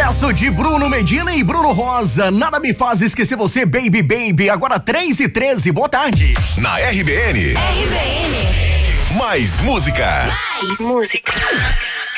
Sucesso de Bruno Medina e Bruno Rosa. Nada me faz esquecer você, baby, baby. Agora 3h13, boa tarde. Na RBN. RBN. Mais música. Mais música.